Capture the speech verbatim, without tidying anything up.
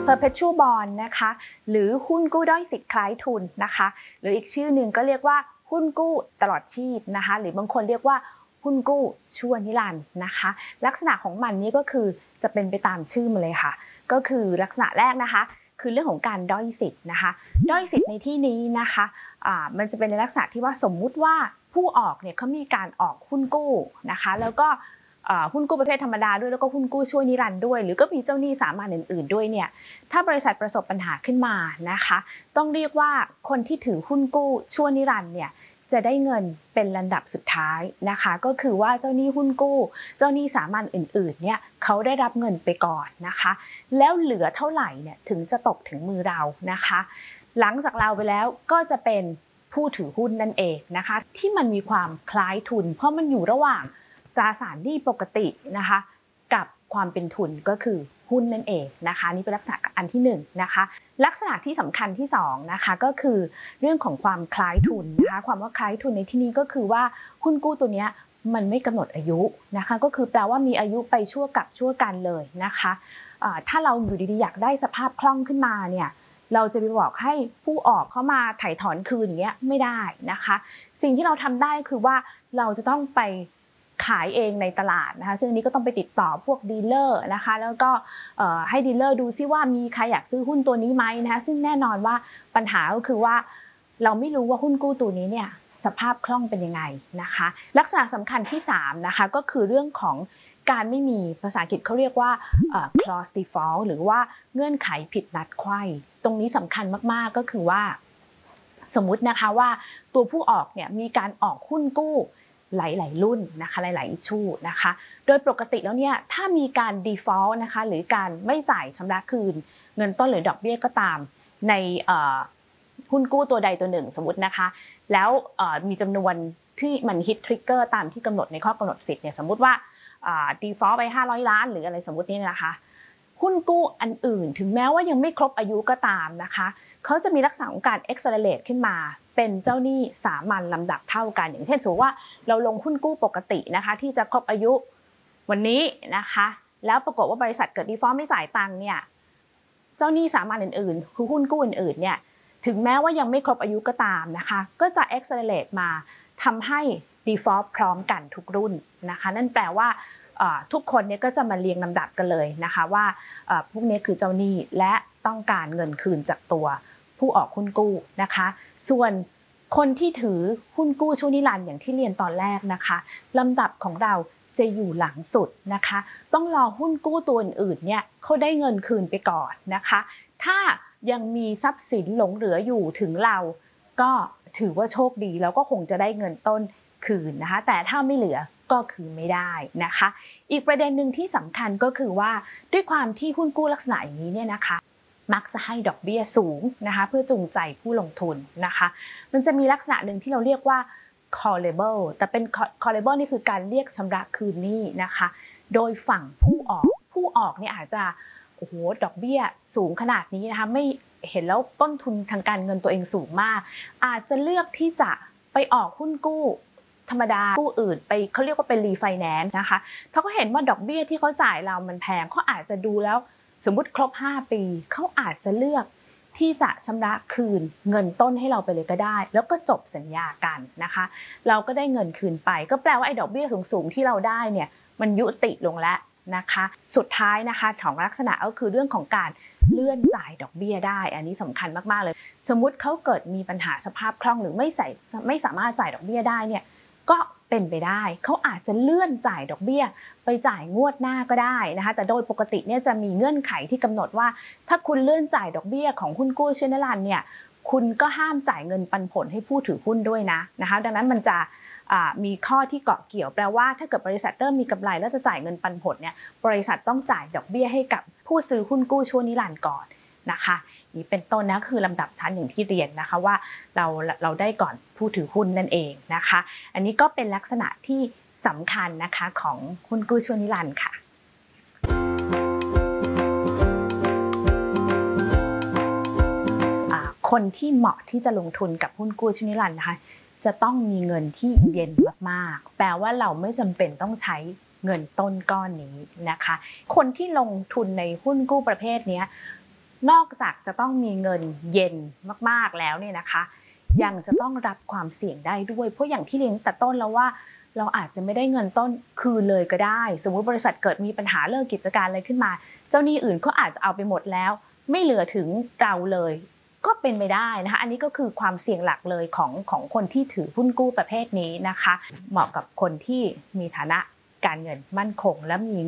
perpetual bond นะคะหรือหุ้นกู้ด้อยสิทธิ์คล้ายทุนนะคะหรืออีกชื่อหนึ่งก็เรียกว่าหุ้นกู้ตลอดชีพนะคะหรือบางคนเรียกว่าหุ้นกู้ชั่วนิรันดร์นะคะลักษณะของมันนี่ก็คือจะเป็นไปตามชื่อมันเลยค่ะก็คือลักษณะแรกนะคะคือเรื่องของการด้อยสิทธิ์นะคะด้อยสิทธิ์ในที่นี้นะคะอ่ามันจะเป็นในลักษณะที่ว่าสมมุติว่าผู้ออกเนี่ยเขามีการออกหุ้นกู้นะคะแล้วก็หุ้นกู้ประเภทธรรมดาด้วยแล้วก็หุ้นกู้ชั่วนิรันดร์ด้วยหรือก็มีเจ้าหนี้สามัญอื่นๆด้วยเนี่ยถ้าบริษัทประสบปัญหาขึ้นมานะคะต้องเรียกว่าคนที่ถือหุ้นกู้ชั่วนิรันดร์เนี่ยจะได้เงินเป็นลำดับสุดท้ายนะคะก็คือว่าเจ้าหนี้หุ้นกู้เจ้าหนี้สามัญอื่นๆเนี่ยเขาได้รับเงินไปก่อนนะคะแล้วเหลือเท่าไหร่เนี่ยถึงจะตกถึงมือเรานะคะหลังจากเราไปแล้วก็จะเป็นผู้ถือหุ้นนั่นเองนะคะที่มันมีความคล้ายทุนเพราะมันอยู่ระหว่างตราสารหนี้ปกตินะคะกับความเป็นทุนก็คือหุ้นนั่นเองนะคะนี่เป็นลักษณะอันที่หนึ่งนะคะลักษณะที่สำคัญที่สองนะคะก็คือเรื่องของความคล้ายทุนนะคะความว่าคล้ายทุนในที่นี้ก็คือว่าหุ้นกู้ตัวนี้มันไม่กำหนดอายุนะคะก็คือแปลว่ามีอายุไปชั่วกับชั่วกันเลยนะคะถ้าเราอยู่ดีๆอยากได้สภาพคล่องขึ้นมาเนี่ยเราจะไปบอกให้ผู้ออกเข้ามาถ่ายถอนคืนอย่างเงี้ยไม่ได้นะคะสิ่งที่เราทำได้คือว่าเราจะต้องไปขายเองในตลาดนะคะซึ่งอันนี้ก็ต้องไปติดต่อพวกดีลเลอร์นะคะแล้วก็ให้ดีลเลอร์ดูซิว่ามีใครอยากซื้อหุ้นตัวนี้ไหมนะคะซึ่งแน่นอนว่าปัญหาก็คือว่าเราไม่รู้ว่าหุ้นกู้ตัวนี้เนี่ยสภาพคล่องเป็นยังไงนะคะลักษณะสำคัญที่สามนะคะก็คือเรื่องของการไม่มีภาษาอังกฤษเขาเรียกว่า clause default หรือว่าเงื่อนไขผิดนัดไขว้ตรงนี้สำคัญมากๆก็คือว่าสมมุตินะคะว่าตัวผู้ออกเนี่ยมีการออกหุ้นกู้หลายๆรุ่นนะคะหลายๆอิชชูนะคะโดยปกติแล้วเนี่ยถ้ามีการ default นะคะหรือการไม่จ่ายชำระคืนเงินต้นหรือดอกเบี้ยก็ตามในหุ้นกู้ตัวใดตัวหนึ่งสมมตินะคะแล้วมีจำนวนที่มันฮิตทริกเกอร์ตามที่กำหนดในข้อกำหนดสิทธิ์เนี่ยสมมติว่า default ไปห้าร้อยล้านหรืออะไรสมมตินี่นะคะหุ้นกู้อันอื่นถึงแม้ว่ายังไม่ครบอายุก็ตามนะคะเขาจะมีลักษณะของการ accelerate ขึ้นมาเป็นเจ้าหนี้สามัญลำดับเท่ากันอย่างเช่นสมมติว่าเราลงหุ้นกู้ปกตินะคะที่จะครบอายุวันนี้นะคะแล้วปรากฏว่าบริษัทเกิด default ไม่จ่ายตังค์เนี่ยเจ้าหนี้สามัญอื่นๆคือหุ้นกู้อื่นๆเนี่ยถึงแม้ว่ายังไม่ครบอายุก็ตามนะคะก็จะ accelerate มาทำให้ default พร้อมกันทุกรุ่นนะคะนั่นแปลว่าทุกคนเนี่ยก็จะมาเรียงลำดับกันเลยนะคะว่าพวกนี้คือเจ้าหนี้และต้องการเงินคืนจากตัวผู้ออกหุ้นกู้นะคะส่วนคนที่ถือหุ้นกู้ชั่วนิรันดร์อย่างที่เรียนตอนแรกนะคะลำดับของเราจะอยู่หลังสุดนะคะต้องรอหุ้นกู้ตัวอื่นๆเนี่ยเขาได้เงินคืนไปก่อนนะคะถ้ายังมีทรัพย์สินหลงเหลืออยู่ถึงเราก็ถือว่าโชคดีแล้วก็คงจะได้เงินต้นคืนนะคะแต่ถ้าไม่เหลือก็คือไม่ได้นะคะอีกประเด็นหนึ่งที่สำคัญก็คือว่าด้วยความที่หุ้นกู้ลักษณะอย่างนี้เนี่ยนะคะมักจะให้ดอกเบี้ยสูงนะคะเพื่อจูงใจผู้ลงทุนนะคะมันจะมีลักษณะหนึ่งที่เราเรียกว่า callable แต่เป็น callable นี่คือการเรียกชำระคืนหนี้นะคะโดยฝั่งผู้ออกผู้ออกเนี่ยอาจจะโอ้โหดอกเบี้ยสูงขนาดนี้นะคะไม่เห็นแล้วต้นทุนทางการเงินตัวเองสูงมากอาจจะเลือกที่จะไปออกหุ้นกู้ธรรมดากู้อื่นไปเขาเรียกว่าเป็นรีไฟแนนซ์นะคะเขาก็เห็นว่าดอกเบี้ยที่เขาจ่ายเรามันแพงเขาอาจจะดูแล้วสมมุติครบห้าปีเขาอาจจะเลือกที่จะชำระคืนเงินต้นให้เราไปเลยก็ได้แล้วก็จบสัญญากันนะคะเราก็ได้เงินคืนไปก็แปลว่าไอ้ดอกเบี้ยสูงๆที่เราได้เนี่ยมันยุติลงแล้วนะคะสุดท้ายนะคะของลักษณะก็คือเรื่องของการเลื่อนจ่ายดอกเบี้ยได้อันนี้สำคัญมากๆเลยสมมุติเขาเกิดมีปัญหาสภาพคล่องหรือไม่ใส่ไม่สามารถจ่ายดอกเบี้ยได้เนี่ยก็เป็นไปได้เขาอาจจะเลื่อนจ่ายดอกเบี้ยไปจ่ายงวดหน้าก็ได้นะคะแต่โดยปกติเนี่ยจะมีเงื่อนไขที่กำหนดว่าถ้าคุณเลื่อนจ่ายดอกเบี้ยของหุ้นกู้ชั่วนิรันดร์เนี่ยคุณก็ห้ามจ่ายเงินปันผลให้ผู้ถือหุ้นด้วยนะนะคะดังนั้นมันจะมีข้อที่เกาะเกี่ยวแปลว่าถ้าเกิดบริษัทเริ่มมีกำไรแล้วจะจ่ายเงินปันผลเนี่ยบริษัทต้องจ่ายดอกเบี้ยให้กับผู้ซื้อหุ้นกู้ชั่วนิรันดร์ก่อนนะคะนี่เป็นต้นนะคือลำดับชั้นอย่างที่เรียนนะคะว่าเราเราได้ก่อนผู้ถือหุ้นนั่นเองนะคะอันนี้ก็เป็นลักษณะที่สำคัญนะคะของหุ้นกู้ชั่วนิรันดร์ค่ะคนที่เหมาะที่จะลงทุนกับหุ้นกู้ชั่วนิรันดร์นะคะจะต้องมีเงินที่เย็นมากๆแปลว่าเราไม่จำเป็นต้องใช้เงินต้นก้อนนี้นะคะคนที่ลงทุนในหุ้นกู้ประเภทนี้นอกจากจะต้องมีเงินเย็นมากๆแล้วเนี่ยนะคะยังจะต้องรับความเสี่ยงได้ด้วยเพราะอย่างที่เรียนแต่ต้นแล้วว่าเราอาจจะไม่ได้เงินต้นคืนเลยก็ได้สมมุติบริษัทเกิดมีปัญหาเลิกกิจการอะไรขึ้นมาเจ้าหนี้อื่นก็อาจจะเอาไปหมดแล้วไม่เหลือถึงเราเลยก็เป็นไปได้นะคะอันนี้ก็คือความเสี่ยงหลักเลยของของคนที่ถือหุ้นกู้ประเภทนี้นะคะเหมาะกับคนที่มีฐานะการเงินมั่นคงและมี